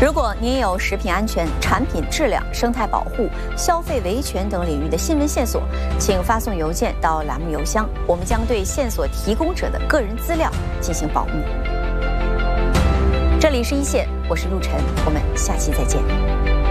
如果您有食品安全、产品质量、生态保护、消费维权等领域的新闻线索，请发送邮件到栏目邮箱，我们将对线索提供者的个人资料进行保密。这里是一线，我是陆晨，我们下期再见。